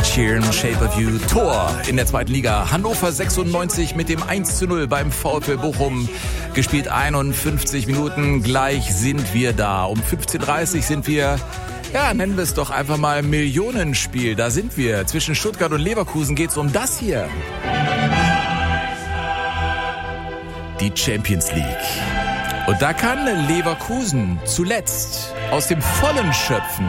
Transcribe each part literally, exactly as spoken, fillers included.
Ed Sheeran, Shape of You. Tor in der zweiten Liga. Hannover sechsundneunzig mit dem eins zu null beim VfL Bochum. Gespielt einundfünfzig Minuten. Gleich sind wir da. Um fünfzehn Uhr dreißig sind wir, ja, nennen wir es doch einfach mal Millionenspiel. Da sind wir. Zwischen Stuttgart und Leverkusen geht's um das hier. Die Champions League. Und da kann Leverkusen zuletzt aus dem Vollen schöpfen.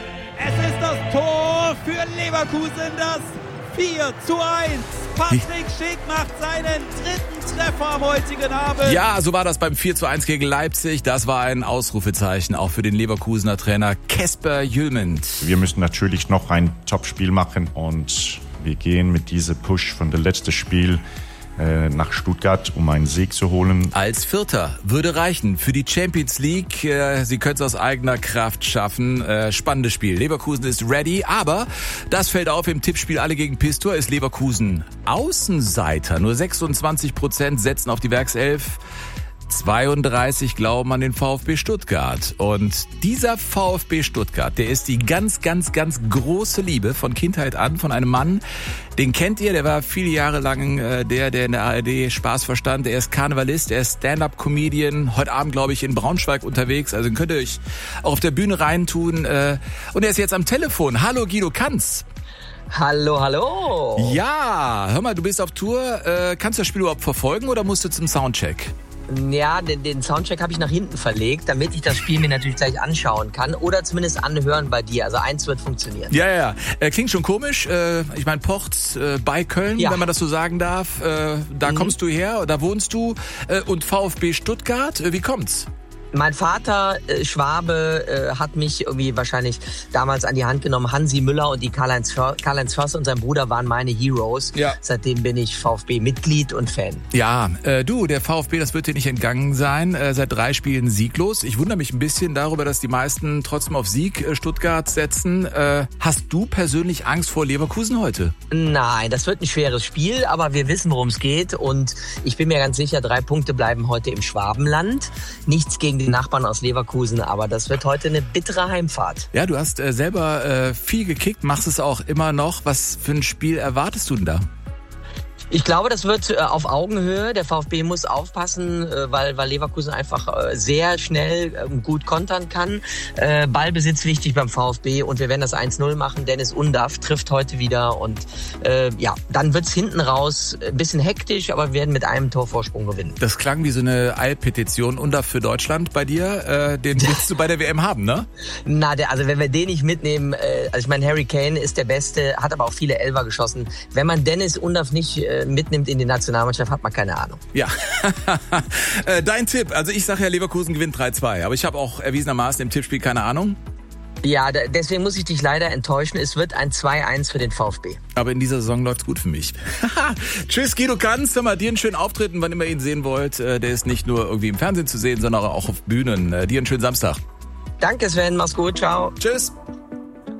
Es ist das Tor für Leverkusen, das vier zu eins. Patrick Schick macht seinen dritten Treffer am heutigen Abend. Ja, so war das beim vier zu eins gegen Leipzig. Das war ein Ausrufezeichen, auch für den Leverkusener Trainer Kasper Hjulmand. Wir müssen natürlich noch ein Top-Spiel machen und wir gehen mit diesem Push von dem letzten Spiel nach Stuttgart, um einen Sieg zu holen. Als Vierter würde reichen für die Champions League. Sie können es aus eigener Kraft schaffen. Spannendes Spiel. Leverkusen ist ready, aber das fällt auf im Tippspiel Alle gegen Pistor. Ist Leverkusen Außenseiter. Nur sechsundzwanzig Prozent setzen auf die Werkself. zweiunddreißig glauben an den VfB Stuttgart. Und dieser VfB Stuttgart, der ist die ganz, ganz, ganz große Liebe von Kindheit an von einem Mann, den kennt ihr, der war viele Jahre lang äh, der, der in der A R D Spaß verstand. Er ist Karnevalist, er ist Stand-Up-Comedian, heute Abend, glaube ich, in Braunschweig unterwegs. Also könnt ihr euch auch auf der Bühne reintun. Äh, und er ist jetzt am Telefon. Hallo Guido Kanz. Hallo, hallo. Ja, hör mal, du bist auf Tour. Äh, kannst du das Spiel überhaupt verfolgen oder musst du zum Soundcheck? Ja, den, den Soundcheck habe ich nach hinten verlegt, damit ich das Spiel mir natürlich gleich anschauen kann oder zumindest anhören bei dir. Also eins wird funktionieren. Ja, ja, ja. Äh, klingt schon komisch. Äh, ich meine, Pocht äh, bei Köln, ja, wenn man das so sagen darf. Äh, da mhm. kommst du her, da wohnst du. Äh, und VfB Stuttgart, äh, wie kommt's? Mein Vater, äh, Schwabe, äh, hat mich irgendwie wahrscheinlich damals an die Hand genommen. Hansi Müller und die Karl-Heinz Förster und sein Bruder waren meine Heroes. Ja. Seitdem bin ich VfB-Mitglied und Fan. Ja, äh, du, der VfB, das wird dir nicht entgangen sein. Äh, seit drei Spielen sieglos. Ich wundere mich ein bisschen darüber, dass die meisten trotzdem auf Sieg äh, Stuttgart setzen. Äh, hast du persönlich Angst vor Leverkusen heute? Nein, das wird ein schweres Spiel, aber wir wissen, worum es geht. Und ich bin mir ganz sicher, drei Punkte bleiben heute im Schwabenland. Nichts gegen die Nachbarn aus Leverkusen, aber das wird heute eine bittere Heimfahrt. Ja, du hast äh, selber äh, viel gekickt, machst es auch immer noch. Was für ein Spiel erwartest du denn da? Ich glaube, das wird äh, auf Augenhöhe. Der VfB muss aufpassen, äh, weil, weil Leverkusen einfach äh, sehr schnell äh, gut kontern kann. Äh, Ballbesitz wichtig beim VfB und wir werden das eins null machen. Dennis Undaff trifft heute wieder und äh, ja, dann wird's hinten raus ein bisschen hektisch, aber wir werden mit einem Torvorsprung gewinnen. Das klang wie so eine Eilpetition. Undaff für Deutschland bei dir. Äh, den willst du bei der W M haben, ne? Na, der, also wenn wir den nicht mitnehmen, äh, also ich meine, Harry Kane ist der Beste, hat aber auch viele Elfer geschossen. Wenn man Dennis Undaff nicht äh, mitnimmt in die Nationalmannschaft, hat man keine Ahnung. Ja, dein Tipp. Also ich sage ja, Leverkusen gewinnt drei zwei. Aber ich habe auch erwiesenermaßen im Tippspiel keine Ahnung. Ja, deswegen muss ich dich leider enttäuschen. Es wird ein zwei eins für den VfB. Aber in dieser Saison läuft's gut für mich. Tschüss, Guido Kanz. Hör mal, dir einen schönen Auftritt, wann immer ihr ihn sehen wollt. Der ist nicht nur irgendwie im Fernsehen zu sehen, sondern auch auf Bühnen. Dir einen schönen Samstag. Danke, Sven. Mach's gut. Ciao. Tschüss.